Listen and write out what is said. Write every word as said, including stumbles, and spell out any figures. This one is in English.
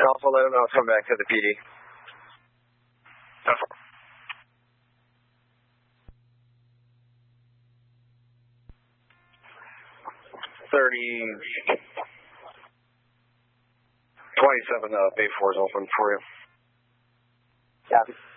And also let them know it's coming back to the P D. thirty, twenty-seven, uh, Bay four is open for you. Copy.